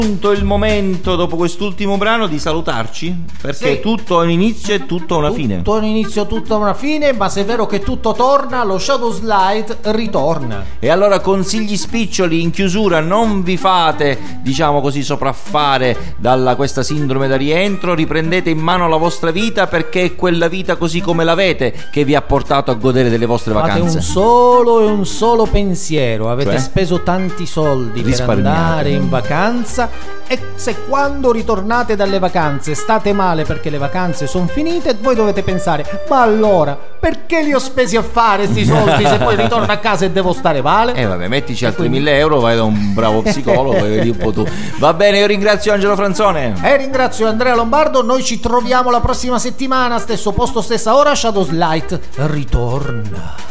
Il momento dopo quest'ultimo brano di salutarci, perché tutto ha un inizio e tutto ha una fine. Tutto ha un inizio, tutto ha una fine, ma se è vero che tutto torna, lo Shadow Slide ritorna. E allora, consigli spiccioli in chiusura: non vi fate, diciamo così, sopraffare dalla questa sindrome da rientro, riprendete in mano la vostra vita, perché è quella vita così come l'avete che vi ha portato a godere delle vostre vacanze. Fate un solo pensiero: avete speso tanti soldi per andare in vacanza, e se quando ritornate dalle vacanze state male perché le vacanze sono finite, voi dovete pensare: ma allora perché li ho spesi a fare sti soldi se poi ritorno a casa e devo stare male? Vabbè, mettici altri 1.000 euro, vai da un bravo psicologo e vedi un po' tu. Va bene, io ringrazio Angelo Franzone e ringrazio Andrea Lombardo. Noi ci troviamo la prossima settimana, stesso posto, stessa ora. Shadow Slide ritorna.